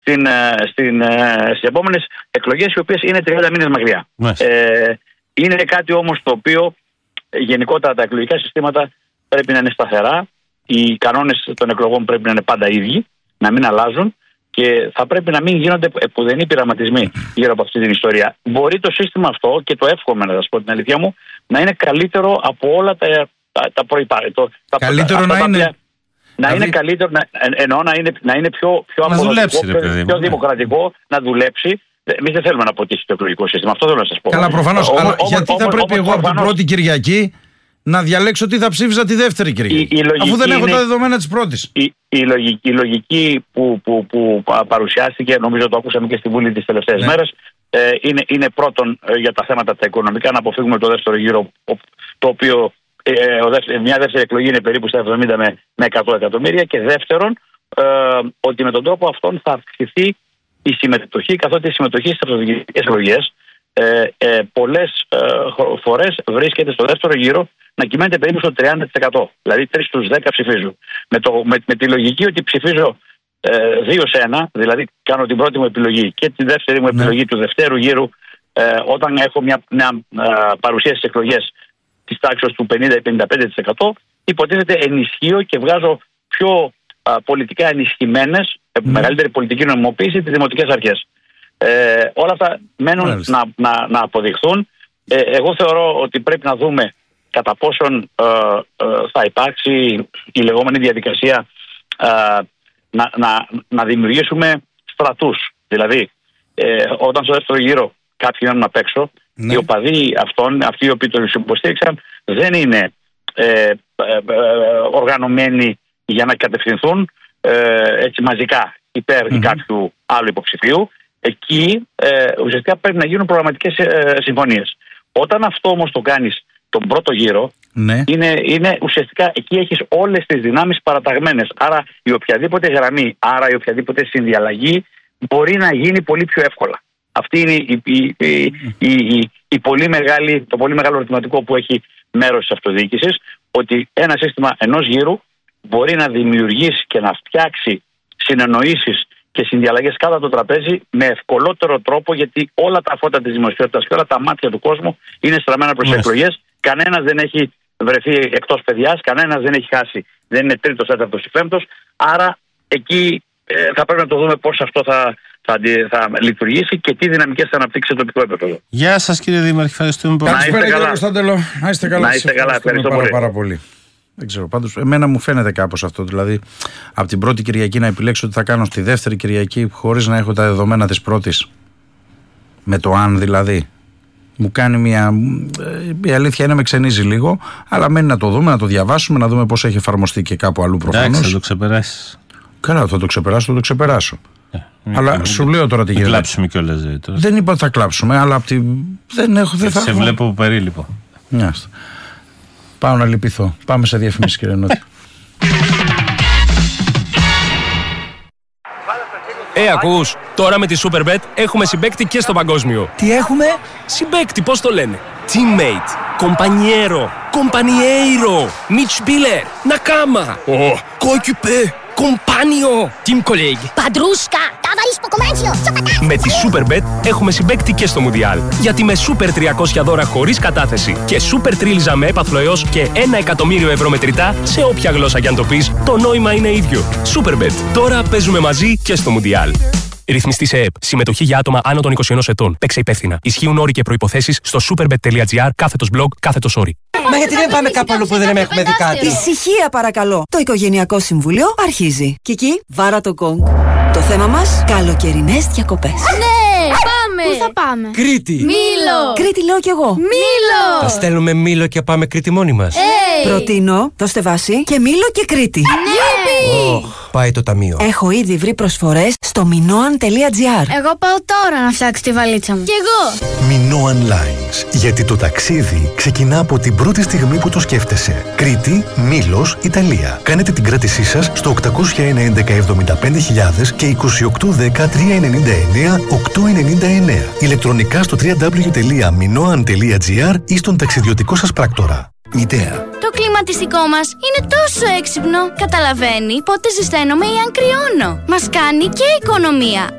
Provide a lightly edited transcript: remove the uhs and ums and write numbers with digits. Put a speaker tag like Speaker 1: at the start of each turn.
Speaker 1: στις επόμενες εκλογές, οι οποίες είναι 30 μήνες μακριά. Είναι κάτι όμως το οποίο γενικότερα τα εκλογικά συστήματα πρέπει να είναι σταθερά. Οι κανόνες των εκλογών πρέπει να είναι πάντα ίδιοι, να μην αλλάζουν και θα πρέπει να μην γίνονται επουδενή πειραματισμοί γύρω από αυτή την ιστορία. Μπορεί το σύστημα αυτό, και το εύχομαι να σας πω την αλήθεια μου, να είναι καλύτερο από όλα τα προϋπάρχοντα.
Speaker 2: Καλύτερο να είναι.
Speaker 1: Να είναι καλύτερο, εννοώ να είναι πιο αποδοτικό, πιο δημοκρατικό, να δουλέψει. Εμείς δεν θέλουμε να αποτύχει το εκλογικό σύστημα. Αυτό θέλω να σας πω.
Speaker 2: Καλά, προφανώς. Αλλά γιατί θα πρέπει εγώ από την πρώτη Κυριακή να διαλέξω τι θα ψήφιζα τη δεύτερη Κυριακή, αφού δεν έχω τα δεδομένα της πρώτης?
Speaker 1: Η λογική που παρουσιάστηκε, νομίζω το ακούσαμε και στη Βουλή τις τελευταίες μέρες, είναι πρώτον για τα θέματα τα οικονομικά, να αποφύγουμε το δεύτερο γύρο, το οποίο μια δεύτερη εκλογή είναι περίπου στα 70 με 100 εκατομμύρια, και δεύτερον ότι με τον τρόπο αυτόν θα αυξηθεί η συμμετοχή, καθότι η συμμετοχή στις αυτοδιοικητικές εκλογές πολλές φορές βρίσκεται στο δεύτερο γύρο να κυμαίνεται περίπου στο 30%. Δηλαδή 3 στους 10 ψηφίζουν. Με τη λογική ότι ψηφίζω 2 σε 1, δηλαδή κάνω την πρώτη μου επιλογή και τη δεύτερη μου επιλογή του δευτέρου γύρου, όταν έχω μια παρουσία στις εκλογές της τάξης του 50-55%, υποτίθεται ενισχύω και βγάζω πιο πολιτικά ενισχυμένες, μεγαλύτερη πολιτική νομιμοποίηση τις δημοτικές αρχές. Όλα αυτά μένουν να αποδειχθούν. Εγώ θεωρώ ότι πρέπει να δούμε κατά πόσον θα υπάρξει η λεγόμενη διαδικασία να δημιουργήσουμε στρατούς. Δηλαδή, όταν στο δεύτερο γύρο κάποιοι μένουν απ' έξω, οι οπαδοί αυτοί οι οποίοι τους υποστήριξαν, δεν είναι οργανωμένοι για να κατευθυνθούν έτσι μαζικά υπέρ κάποιου άλλου υποψηφίου. Εκεί ουσιαστικά πρέπει να γίνουν προγραμματικές συμφωνίες. Όταν αυτό όμως το κάνεις τον πρώτο γύρο, είναι ουσιαστικά εκεί έχεις όλες τις δυνάμεις παραταγμένες. Άρα η οποιαδήποτε γραμμή, άρα η οποιαδήποτε συνδιαλλαγή μπορεί να γίνει πολύ πιο εύκολα. Αυτή είναι το πολύ μεγάλο ερωτηματικό που έχει μέρος της αυτοδιοίκησης, ότι ένα σύστημα ενός γύρου μπορεί να δημιουργήσει και να φτιάξει συνεννοήσεις και συνδιαλλαγές κάτω από το τραπέζι με ευκολότερο τρόπο, γιατί όλα τα φώτα της δημοσιότητας και όλα τα μάτια του κόσμου είναι στραμμένα προς εκλογές. Κανένας δεν έχει βρεθεί εκτός παιδιάς, κανένας δεν έχει χάσει, δεν είναι τρίτος, τέταρτος ή πέμπτος. Άρα εκεί θα πρέπει να το δούμε πώς αυτό θα λειτουργήσει και τι δυναμικές θα αναπτύξει σε τοπικό επίπεδο.
Speaker 3: Γεια σας κύριε Δήμαρχε, ευχαριστούμε πολύ.
Speaker 2: Καλησπέρα κύριε Κωνσταντέλο. Να είστε καλά.
Speaker 1: Να είστε καλά, ευχαριστώ
Speaker 2: πάρα πολύ. Δεν ξέρω, πάντως εμένα μου φαίνεται κάπως αυτό. Δηλαδή, από την πρώτη Κυριακή να επιλέξω τι θα κάνω στη δεύτερη Κυριακή, χωρίς να έχω τα δεδομένα της πρώτης. Με το αν δηλαδή. Μου κάνει η αλήθεια είναι με ξενίζει λίγο, αλλά μένει να το δούμε, να το διαβάσουμε, να δούμε πώς έχει εφαρμοστεί και κάπου αλλού προφανώς.
Speaker 3: Εντάξει, θα το ξεπεράσεις.
Speaker 2: Καλά, θα το ξεπεράσω. Αλλά σου λέω τώρα τι γίνεται.
Speaker 3: Θα κλάψουμε κιόλας.
Speaker 2: Δεν είπα ότι θα κλάψουμε, αλλά δεν θα.
Speaker 3: Σε βλέπω περίληπο.
Speaker 2: Μιας. Πάω να λυπηθώ. Πάμε σε διαφημίσεις κύριε Νότι.
Speaker 4: Ακούς, τώρα με τη Superbet έχουμε συμπαίκτη και στο παγκόσμιο.
Speaker 5: Τι έχουμε?
Speaker 4: Συμπαίκτη, πώς το λένε? Teammate, compañero, compañeiro, Mitspieler, Nakama, coéquipier, compagno, team colleague,
Speaker 6: Παντρούσκα, ταβαρίσπο κομμάτσιο,
Speaker 4: Με τη Superbet έχουμε συμπαίκτη και στο Μουντιάλ. Γιατί με Super 300 δώρα χωρίς κατάθεση και Super Τρίλιζα με έπαθλο έως και 1 εκατομμύριο ευρώ μετρητά, σε όποια γλώσσα κι αν το πεις, το νόημα είναι ίδιο. Superbet. Τώρα παίζουμε μαζί και στο Μουντιάλ. Ρυθμιστή σε ΕΕΠ. Συμμετοχή για άτομα άνω των 21 ετών. Παίξε υπεύθυνα. Ισχύουν όροι και προϋποθέσεις στο superbet.gr/blog/όροι.
Speaker 5: Μα γιατί δεν πάμε κάπου αλλού που δεν έχουμε δει κάτι?
Speaker 7: Ησυχία παρακαλώ. Το Οικογενειακό Συμβούλιο αρχίζει. Κική, βάρα το γκονγκ. Το θέμα μας, καλοκαιρινές διακοπές.
Speaker 6: Ναι, πάμε! Πού θα πάμε?
Speaker 5: Κρήτη!
Speaker 6: Μήλο!
Speaker 7: Κρήτη λέω κι εγώ.
Speaker 6: Μήλο!
Speaker 5: Θα στέλνουμε Μήλο και πάμε Κρήτη μόνοι μας.
Speaker 7: Προτείνω το Στεβάσι και Μήλο και Κρήτη.
Speaker 6: Γιουπι!
Speaker 5: Πάει το ταμείο.
Speaker 7: Έχω ήδη βρει προσφορές στο minoan.gr.
Speaker 6: Εγώ πάω τώρα να φτιάξω τη βαλίτσα μου. Κι εγώ!
Speaker 8: Minoan Lines. Γιατί το ταξίδι ξεκινά από την πρώτη στιγμή που το σκέφτεσαι. Κρήτη, Μήλος, Ιταλία. Κάνετε την κράτησή σας στο 801 11 και 2810-399-899. Ηλεκτρονικά στο www.minoan.gr ή στον ταξιδιωτικό σας πράκτορα. Ιδέα.
Speaker 6: Το Το κλιματιστικό μας είναι τόσο έξυπνο. Καταλαβαίνει πότε ζεσταίνομαι ή αν κρυώνω. Μας κάνει και οικονομία.